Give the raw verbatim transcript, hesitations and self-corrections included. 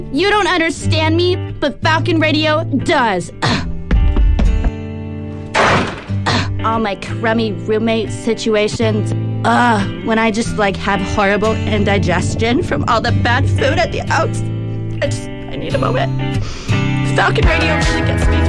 You don't understand me, but Falcon Radio does. All my crummy roommate situations. Ugh, when I just like have horrible indigestion from all the bad food at the house. I just, I need a moment. Falcon Radio really gets me through.